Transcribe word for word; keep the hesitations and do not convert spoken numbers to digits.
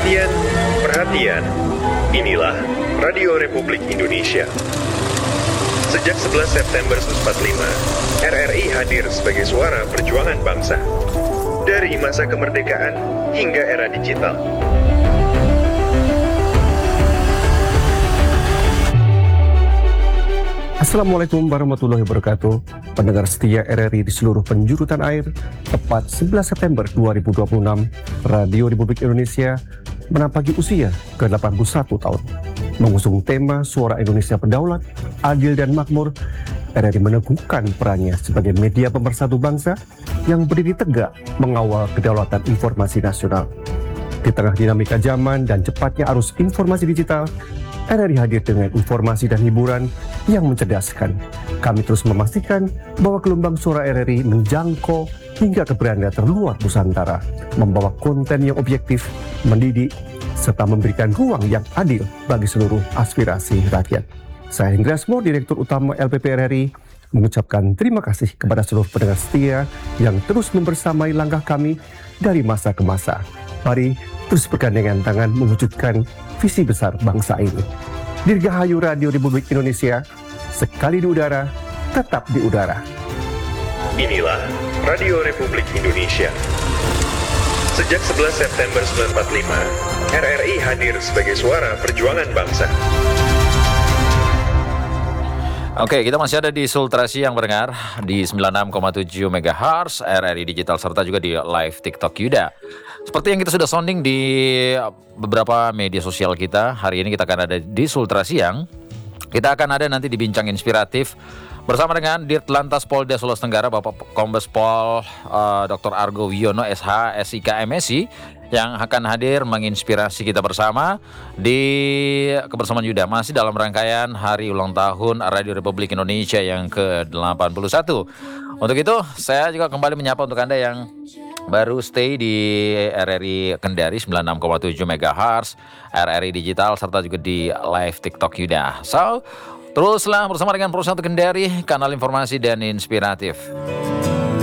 Perhatian, perhatian. Inilah Radio Republik Indonesia. Sejak sebelas September seribu sembilan ratus empat puluh lima, R R I hadir sebagai suara perjuangan bangsa. Dari masa kemerdekaan hingga era digital. Assalamualaikum warahmatullahi wabarakatuh. Pendengar setia R R I di seluruh penjuru tanah air, tepat sebelas September dua ribu dua puluh enam, Radio Republik Indonesia menampaki usia ke delapan puluh satu tahun. Mengusung tema Suara Indonesia Berdaulat, Adil dan Makmur, R R I meneguhkan perannya sebagai media pemersatu bangsa yang berdiri tegak mengawal kedaulatan informasi nasional. Di tengah dinamika zaman dan cepatnya arus informasi digital, R R I hadir dengan informasi dan hiburan yang mencerdaskan. Kami terus memastikan bahwa gelombang suara R R I menjangkau hingga ke beranda terluar Nusantara, membawa konten yang objektif, mendidik, serta memberikan ruang yang adil bagi seluruh aspirasi rakyat. Saya Hendra Asmo, Direktur Utama L P P R R I, mengucapkan terima kasih kepada seluruh pendengar setia yang terus membersamai langkah kami dari masa ke masa. Mari terus bergandengan tangan mewujudkan visi besar bangsa ini. Dirgahayu Radio Republik Indonesia, sekali di udara, tetap di udara. Inilah Radio Republik Indonesia. Sejak sebelas September seribu sembilan ratus empat puluh lima, R R I hadir sebagai suara perjuangan bangsa. Oke, kita masih ada di Sultrasi yang mendengar di sembilan puluh enam koma tujuh megahertz R R I Digital serta juga di live TikTok Yuda. Seperti yang kita sudah sounding di beberapa media sosial kita, hari ini kita akan ada di Sultra Siang. Kita akan ada nanti di Bincang Inspiratif bersama dengan Dirlantas Polda Sulawesi Tenggara, Bapak Kombes Pol uh, Doktor Argo Wiono S H S I K M S I yang akan hadir menginspirasi kita bersama di kebersamaan Yuda, masih dalam rangkaian Hari Ulang Tahun Radio Republik Indonesia yang ke delapan puluh satu. Untuk itu, saya juga kembali menyapa untuk Anda yang baru stay di R R I Kendari sembilan puluh enam koma tujuh megahertz, R R I Digital, serta juga di live TikTok Yuda. So, teruslah bersama dengan Perusahaan Kendari, kanal informasi dan inspiratif.